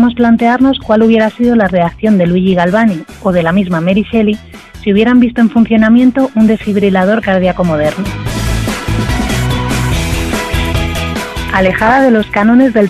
podemos plantearnos cuál hubiera sido la reacción de Luigi Galvani o de la misma Mary Shelley si hubieran visto en funcionamiento un desfibrilador cardíaco moderno. Alejada de los cánones del